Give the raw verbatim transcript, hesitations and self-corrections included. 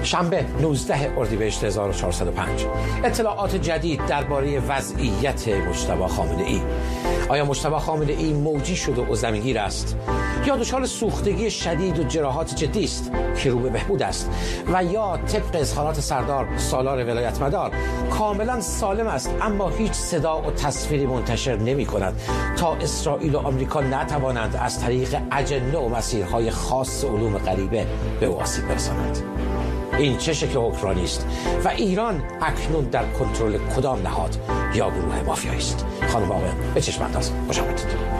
شنبه نوزده اردیبهشت هزار و چهارصد و پنج. اطلاعات جدید درباره وضعیت مجتبی خامنه‌ای. آیا مجتبی خامنه‌ای موجی شده و زمینگیر است یا دچار سوختگی شدید و جراحات جدی است که رو به بهبود است و یا طبق اظهارات سردار سالار ولایت مدار کاملا سالم است اما هیچ صدا و تصویری منتشر نمی کند تا اسرائیل و آمریکا نتوانند از طریق اجنه و مسیرهای خاص علوم غریبه به او آسیب برسانند. این چه شکل حکمرانی است و ایران اکنون در کنترل کدام نهاد یا گروه مافیایی است؟ خانم آقایان به چشم انداز خوش آمدید.